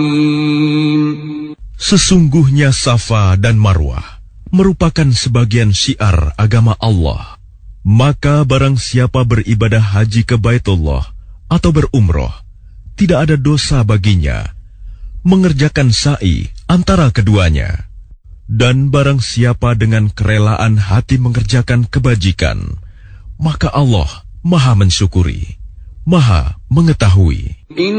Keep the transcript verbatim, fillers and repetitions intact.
Sesungguhnya Safa dan Marwah merupakan sebagian syiar agama Allah. Maka barang siapa beribadah haji ke Baitullah atau berumroh, tidak ada dosa baginya mengerjakan sa'i antara keduanya. Dan barang siapa dengan kerelaan hati mengerjakan kebajikan, maka Allah Maha mensyukuri, Maha mengetahui.